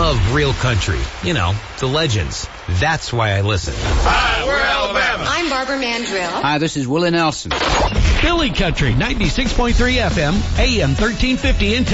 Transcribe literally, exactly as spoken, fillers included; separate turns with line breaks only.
love real country. You know, the legends. That's why I listen.
Hi, we're Alabama.
I'm Barbara Mandrill.
Hi, this is Willie Nelson.
Philly Country, ninety-six point three F M, A M thirteen fifty in